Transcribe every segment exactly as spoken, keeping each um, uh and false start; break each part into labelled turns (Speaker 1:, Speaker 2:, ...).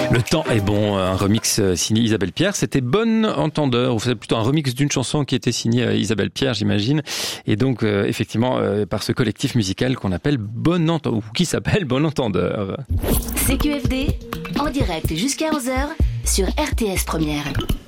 Speaker 1: Le temps est bon, un remix signé Isabelle Pierre, c'était Bon Entendeur, ou c'est plutôt un remix d'une chanson qui était signée Isabelle Pierre, j'imagine, et donc euh, effectivement euh, par ce collectif musical qu'on appelle Bon Entendeur, ou qui s'appelle Bon Entendeur.
Speaker 2: C Q F D, en direct jusqu'à onze heures sur R T S Première.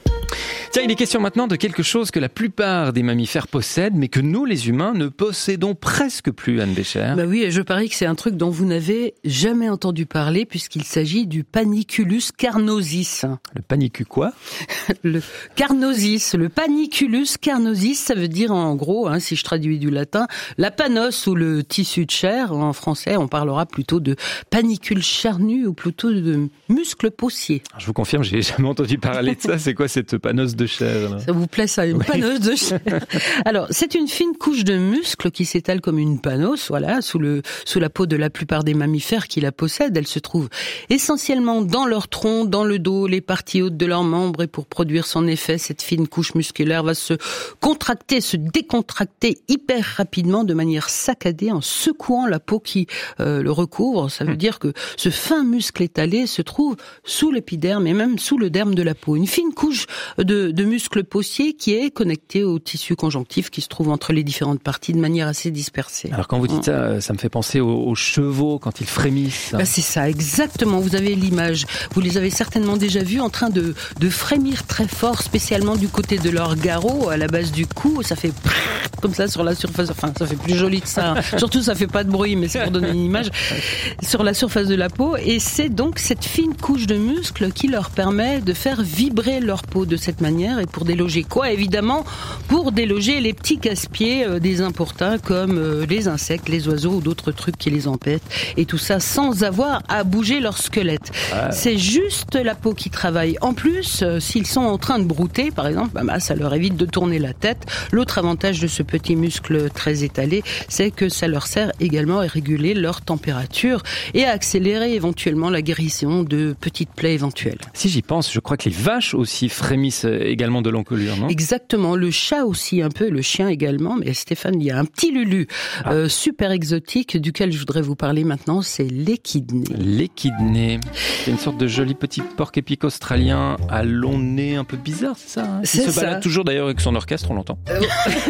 Speaker 1: Tiens, il est question maintenant de quelque chose que la plupart des mammifères possèdent, mais que nous, les humains, ne possédons presque plus, Anne Bécher.
Speaker 3: Bah oui, et je parie que c'est un truc dont vous n'avez jamais entendu parler, puisqu'il s'agit du Paniculus carnosus.
Speaker 1: Le panicu quoi?
Speaker 3: Le carnosus, le Paniculus carnosus, ça veut dire en gros, hein, si je traduis du latin, la panos ou le tissu de chair. En français, on parlera plutôt de panicule charnu ou plutôt de muscle paussier.
Speaker 1: Je vous confirme, j'ai jamais entendu parler de ça. C'est quoi cette panos de chair, là?
Speaker 3: Ça vous plaît ça, une oui. Panos de chair? Alors, c'est une fine couche de muscles qui s'étale comme une panos, voilà, sous le sous la peau de la plupart des mammifères qui la possèdent. Elle se trouve essentiellement dans leur tronc, dans le dos, les parties hautes de leurs membres, et pour produire son effet, cette fine couche musculaire va se contracter, se décontracter hyper rapidement de manière saccadée en secouant la peau qui euh, le recouvre. Ça veut dire que ce fin muscle étalé se trouve sous l'épiderme et même sous le derme de la peau. Une fine couche de, de muscles paussiers qui est connectée au tissu conjonctif qui se trouve entre les différentes parties de manière assez dispersée.
Speaker 1: Alors quand vous dites ça, ça me fait penser aux, aux chevaux quand ils frémissent.
Speaker 3: Bah c'est ça, exactement. Vous avez l'image. Vous les avez certainement déjà vus en train de, de frémir très fort, spécialement du côté de leur garrot, à la base du cou. Ça fait comme ça sur la surface. Enfin, ça fait plus joli que ça. Surtout, ça fait pas de bruit, mais c'est pour donner une image sur la surface de la peau. Et c'est donc cette fine couche de muscles qui leur permet de faire vibrer leur peau de cette manière. Et pour déloger quoi? Évidemment, pour déloger les petits casse-pieds des importuns comme les insectes, les oiseaux ou d'autres trucs qui les empêtent. Et tout ça sans avoir à bouger leur squelette. Ah. C'est juste la peau qui travaille. En plus, s'ils sont en train de brouter, par exemple, bah, bah, ça leur évite de tourner la tête. L'autre avantage de ce petit muscle très étalé, c'est que ça leur sert également à réguler leur température et à accélérer éventuellement la guérison de petites plaies éventuelles.
Speaker 1: Si j'y pense, je crois que les vaches aussi frémissent également de l'encolure, non?
Speaker 3: Exactement, le chat aussi un peu, le chien également, mais Stéphane, il y a un petit lulu ah. euh, super exotique duquel je voudrais vous parler maintenant, c'est l'échidné.
Speaker 1: L'échidné, c'est une sorte de joli petit porc-épic australien à long nez un peu bizarre, c'est ça, hein?
Speaker 3: C'est
Speaker 1: Il se
Speaker 3: ça.
Speaker 1: balade toujours d'ailleurs avec son orchestre, on l'entend.
Speaker 3: Euh,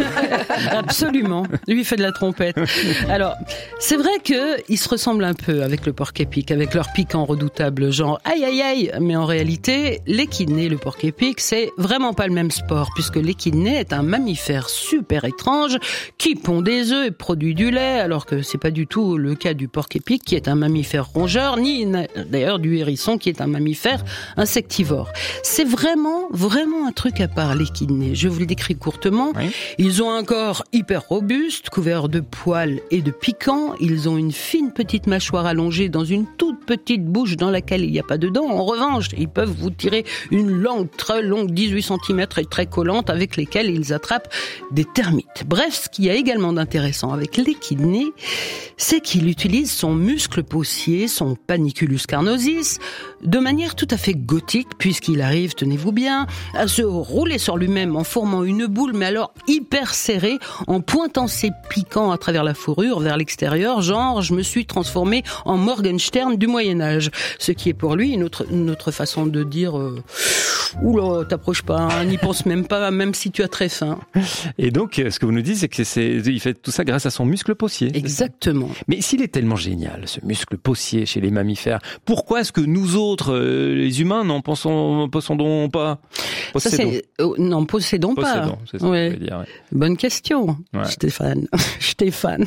Speaker 3: Absolument, lui il fait de la trompette. Alors, c'est vrai qu'ils se ressemblent un peu avec le porc-épic, avec leur piquant redoutable, genre aïe aïe aïe, mais en réalité, l'échidné, le porc-épic, c'est vraiment pas le même sport, puisque l'échidné est un mammifère super étrange qui pond des œufs et produit du lait, alors que c'est pas du tout le cas du porc-épic qui est un mammifère rongeur, ni d'ailleurs du hérisson qui est un mammifère insectivore. C'est vraiment, vraiment un truc à part, l'échidné. Je vous le décris courtement. Oui. Ils ont un corps hyper robuste, couvert de poils et de piquants. Ils ont une fine petite mâchoire allongée dans une toute petite bouche dans laquelle il n'y a pas de dents. En revanche, ils peuvent vous tirer une langue très longue, dix-huit centimètres et très collante, avec lesquelles ils attrapent des termites. Bref, ce qu'il y a également d'intéressant avec l'échidné, c'est qu'il utilise son muscle paussier, son Paniculus carnosus, de manière tout à fait gothique, puisqu'il arrive, tenez-vous bien, à se rouler sur lui-même en formant une boule, mais alors hyper serrée, en pointant ses piquants à travers la fourrure vers l'extérieur, genre je me suis transformé en Morgenstern du Moyen-Âge. Ce qui est pour lui une autre, une autre façon de dire euh, oula, t'approches pas, hein, n'y pense même pas, même si tu as très faim.
Speaker 1: Et donc, ce que vous nous dites, c'est que c'est, il fait tout ça grâce à son muscle paussier.
Speaker 3: Exactement.
Speaker 1: Mais s'il est tellement génial, ce muscle paussier chez les mammifères, pourquoi est-ce que nous autres, euh, les humains, n'en pensons, possédons pas?
Speaker 3: Possédons. Ça, c'est, oh, non, possédons, possédons pas.
Speaker 1: C'est ça ouais. que je veux dire, ouais.
Speaker 3: Bonne question, ouais. Stéphane. Stéphane.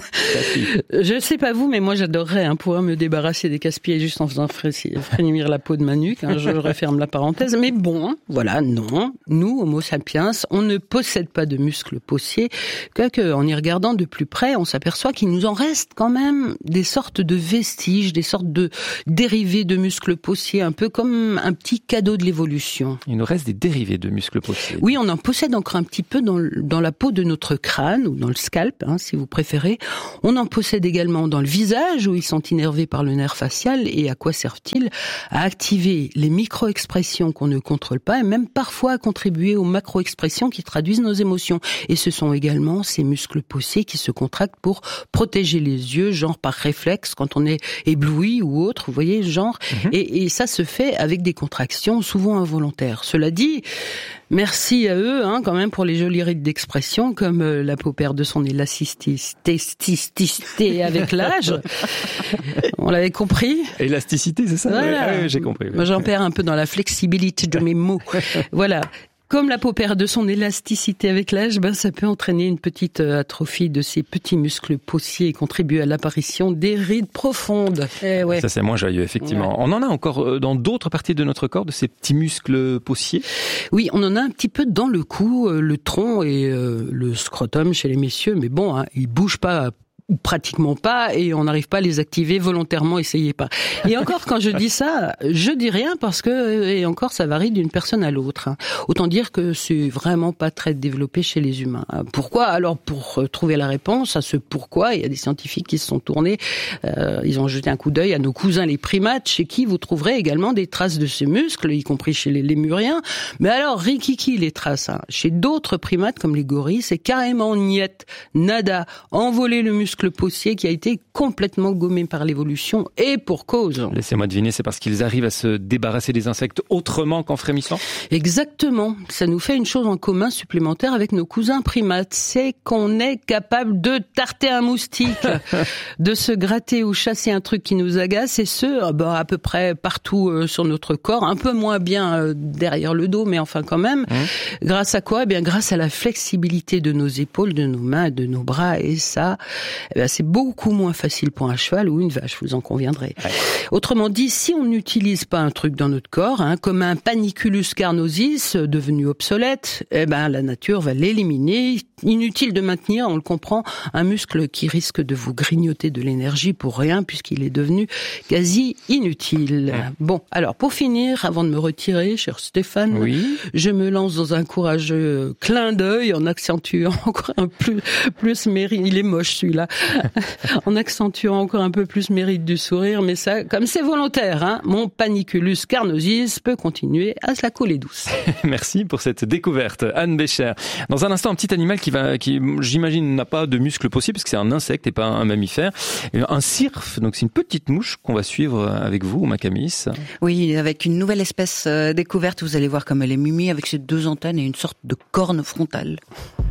Speaker 3: Je sais pas vous, mais moi j'adorerais hein, pouvoir me débarrasser des casse-pieds juste en faisant frémir la peau de ma nuque. Hein, je referme la parenthèse. Mais bon, voilà, non. Nous, Homo sapiens, on ne possède pas de muscles paussiers. Quoique, en y regardant de plus près, on s'aperçoit qu'il nous en reste quand même des sortes de vestiges, des sortes de dérivés de muscles paussiers, un peu comme un petit cadeau de l'évolution.
Speaker 1: Il nous reste des dérivés de muscles paussiers.
Speaker 3: Oui, on en possède encore un petit peu dans, dans la peau de notre crâne, ou dans le scalp, hein, si vous préférez. On en possède également dans le visage, où ils sont innervés par le nerf facial. Et à quoi servent-ils? À activer les micro-expressions qu'on ne contrôle pas et même parfois à contribuer aux macro-expressions qui traduisent nos émotions. Et ce sont également ces muscles poussiers qui se contractent pour protéger les yeux, genre par réflexe quand on est ébloui ou autre, vous voyez, genre. Mm-hmm. Et, et ça se fait avec des contractions souvent involontaires. Cela dit, merci à eux, hein, quand même, pour les jolis rites d'expression, comme euh, la paupière de son élasticité avec l'âge. On l'avait compris.
Speaker 1: Élasticité, c'est ça?
Speaker 3: Voilà.
Speaker 1: Oui, oui, j'ai compris. Oui.
Speaker 3: Moi, j'en perds un peu dans la flexibilité de mes mots. Voilà. Comme la paupière de son élasticité avec l'âge, ben, ça peut entraîner une petite atrophie de ces petits muscles poussiers et contribuer à l'apparition des rides profondes. Eh ouais.
Speaker 1: Ça, c'est moins joyeux, effectivement. Ouais. On en a encore dans d'autres parties de notre corps, de ces petits muscles poussiers?
Speaker 3: Oui, on en a un petit peu dans le cou, le tronc et euh, le scrotum chez les messieurs, mais bon, hein, ils bougent pas pratiquement pas et on n'arrive pas à les activer volontairement, essayez pas. Et encore, quand je dis ça, je dis rien parce que, et encore, ça varie d'une personne à l'autre. Autant dire que c'est vraiment pas très développé chez les humains. Pourquoi? Alors, pour trouver la réponse à ce pourquoi, il y a des scientifiques qui se sont tournés, euh, ils ont jeté un coup d'œil à nos cousins les primates, chez qui vous trouverez également des traces de ces muscles, y compris chez les lémuriens. Mais alors, rikiki les traces, hein. Chez d'autres primates comme les gorilles, c'est carrément niet, nada, envoler le muscle le poussier qui a été complètement gommé par l'évolution et pour cause.
Speaker 1: Laissez-moi deviner, c'est parce qu'ils arrivent à se débarrasser des insectes autrement qu'en frémissant?
Speaker 3: Exactement. Ça nous fait une chose en commun supplémentaire avec nos cousins primates, c'est qu'on est capable de tarter un moustique, de se gratter ou chasser un truc qui nous agace, et ce, bah, à peu près partout euh, sur notre corps, un peu moins bien euh, derrière le dos, mais enfin quand même. Mmh. Grâce à quoi? Eh bien, grâce à la flexibilité de nos épaules, de nos mains, de nos bras, et ça, eh bien, c'est beaucoup moins facile pour un cheval ou une vache, vous en conviendrez. Ouais. Autrement dit, si on n'utilise pas un truc dans notre corps, hein, comme un paniculus carnosis devenu obsolète, eh ben la nature va l'éliminer. Inutile de maintenir, on le comprend, un muscle qui risque de vous grignoter de l'énergie pour rien puisqu'il est devenu quasi inutile. Ouais. Bon, alors pour finir, avant de me retirer, cher Stéphane,
Speaker 1: oui.
Speaker 3: je me lance dans un courageux clin d'œil en accentuant encore un plus plus mérite. Il est moche celui-là. En accentuant encore un peu plus mérite du sourire, mais ça, comme c'est volontaire, hein, mon paniculus carnosis peut continuer à se la couler douce.
Speaker 1: Merci pour cette découverte, Anne Bécher. Dans un instant, un petit animal qui va, qui, j'imagine, n'a pas de muscles possibles, parce que c'est un insecte et pas un mammifère. Un cirfe, donc c'est une petite mouche qu'on va suivre avec vous, Macamis.
Speaker 4: Oui, avec une nouvelle espèce découverte, vous allez voir comme elle est mimie, avec ses deux antennes et une sorte de corne frontale.